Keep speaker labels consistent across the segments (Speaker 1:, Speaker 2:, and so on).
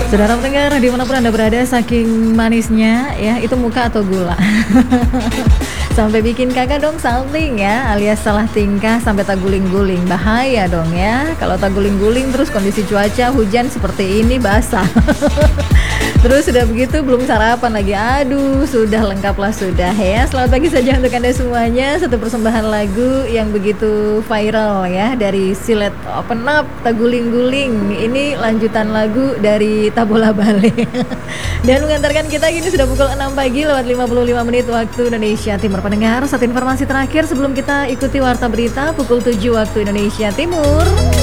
Speaker 1: Saudara pendengar, dimanapun Anda berada, saking manisnya ya, itu muka atau gula. Sampai bikin kakak dong salting ya, alias salah tingkah sampai tak guling-guling. Bahaya dong ya, kalau tak guling-guling terus kondisi cuaca hujan seperti ini basah. Terus sudah begitu belum sarapan lagi. Aduh, sudah lengkaplah sudah ya. Selamat pagi saja untuk Anda semuanya. Satu persembahan lagu yang begitu viral ya, dari Silet Open Up, Tak Guling-Guling. Ini lanjutan lagu dari Tabola Bale. Dan mengantarkan kita kini sudah pukul 6 pagi lewat 55 menit waktu Indonesia Timur. Pendengar, satu informasi terakhir sebelum kita ikuti warta berita pukul 7 waktu Indonesia Timur.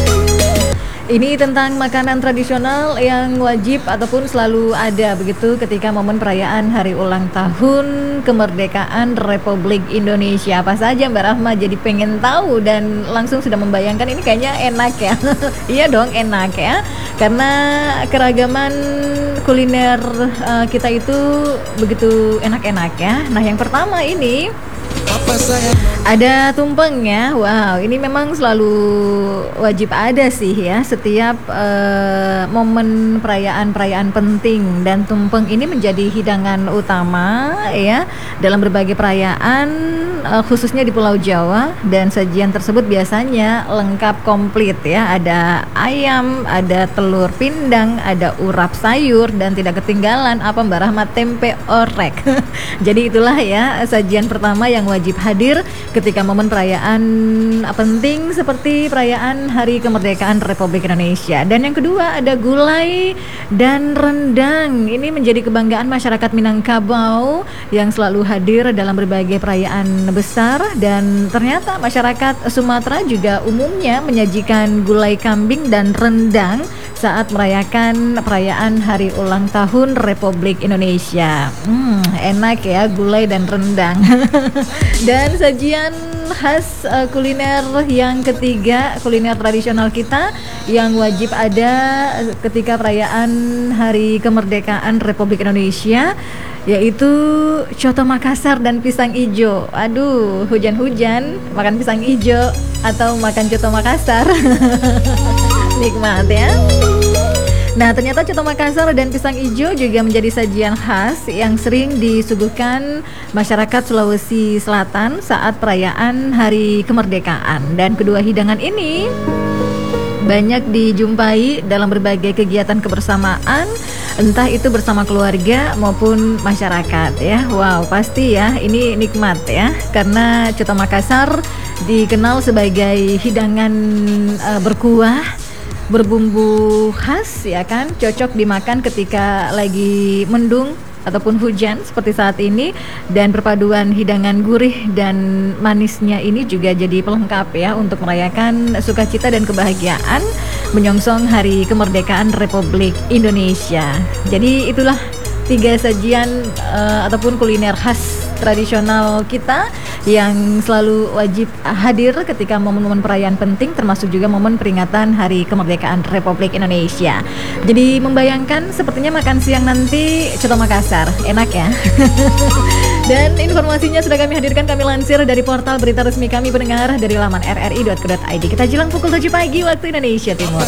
Speaker 1: Ini tentang makanan tradisional yang wajib ataupun selalu ada begitu ketika momen perayaan hari ulang tahun kemerdekaan Republik Indonesia. Apa saja Mbak Rahma, jadi pengen tahu dan langsung sudah membayangkan ini kayaknya enak ya. Iya dong, enak ya. Karena keragaman kuliner kita itu begitu enak-enak ya. Nah, yang pertama ini ada tumpeng ya. Wow, ini memang selalu wajib ada sih ya setiap momen perayaan-perayaan penting, dan tumpeng ini menjadi hidangan utama ya dalam berbagai perayaan, khususnya di Pulau Jawa, dan sajian tersebut biasanya lengkap komplit ya. Ada ayam, ada telur pindang, ada urap sayur, dan tidak ketinggalan apa Mbak Rahmat, tempe orek. Jadi itulah ya sajian pertama yang wajib hadir ketika momen perayaan penting seperti perayaan Hari Kemerdekaan Republik Indonesia. Dan yang kedua ada gulai dan rendang. Ini menjadi kebanggaan masyarakat Minangkabau yang selalu hadir dalam berbagai perayaan besar, dan ternyata masyarakat Sumatera juga umumnya menyajikan gulai kambing dan rendang saat merayakan perayaan Hari Ulang Tahun Republik Indonesia. Enak ya gulai dan rendang. Dan sajian khas kuliner yang ketiga, kuliner tradisional kita yang wajib ada ketika perayaan Hari Kemerdekaan Republik Indonesia, yaitu coto Makassar dan pisang ijo. Aduh, hujan-hujan makan pisang ijo atau makan coto Makassar. Nikmat ya. Nah, ternyata coto Makassar dan pisang ijo juga menjadi sajian khas yang sering disuguhkan masyarakat Sulawesi Selatan saat perayaan Hari Kemerdekaan. Dan kedua hidangan ini banyak dijumpai dalam berbagai kegiatan kebersamaan, entah itu bersama keluarga maupun masyarakat ya. Wow, pasti ya ini nikmat ya, karena coto Makassar dikenal sebagai hidangan berkuah, berbumbu khas ya kan, cocok dimakan ketika lagi mendung ataupun hujan seperti saat ini, dan perpaduan hidangan gurih dan manisnya ini juga jadi pelengkap ya untuk merayakan sukacita dan kebahagiaan menyongsong Hari Kemerdekaan Republik Indonesia. Jadi itulah tiga sajian ataupun kuliner khas tradisional kita yang selalu wajib hadir ketika momen-momen perayaan penting, termasuk juga momen peringatan Hari Kemerdekaan Republik Indonesia. Jadi membayangkan sepertinya makan siang nanti coto Makassar, enak ya. Dan informasinya sudah kami hadirkan, kami lansir dari portal berita resmi kami pendengar dari laman rri.co.id. Kita jelang pukul 7 pagi waktu Indonesia Timur.